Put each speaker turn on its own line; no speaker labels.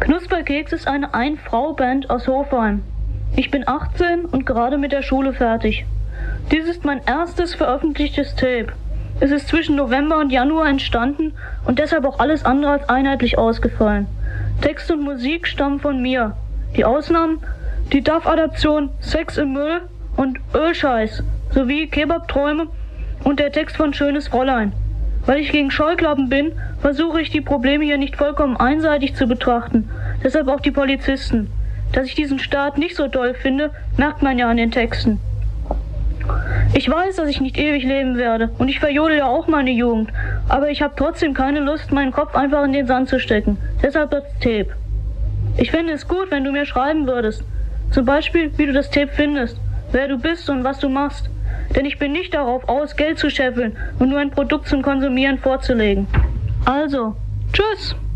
Knusperkeks ist eine Ein-Frau-Band aus Hofheim. Ich bin 18 und gerade mit der Schule fertig. Dies ist mein erstes veröffentlichtes Tape. Es ist zwischen November und Januar entstanden und deshalb auch alles andere als einheitlich ausgefallen. Text und Musik stammen von mir. Die Ausnahmen: die DAF-Adaption Sex im Müll und Ölscheiß sowie Kebab-Träume und der Text von Schönes Fräulein. Weil ich gegen Scheuklappen bin, versuche ich die Probleme hier nicht vollkommen einseitig zu betrachten. Deshalb auch die Polizisten. Dass ich diesen Staat nicht so doll finde, merkt man ja an den Texten. Ich weiß, dass ich nicht ewig leben werde und ich verjodel ja auch meine Jugend, aber ich habe trotzdem keine Lust, meinen Kopf einfach in den Sand zu stecken. Deshalb das Tape. Ich fände es gut, wenn du mir schreiben würdest. Zum Beispiel, wie du das Tape findest, wer du bist und was du machst. Denn ich bin nicht darauf aus, Geld zu scheffeln und nur ein Produkt zum Konsumieren vorzulegen. Also, tschüss!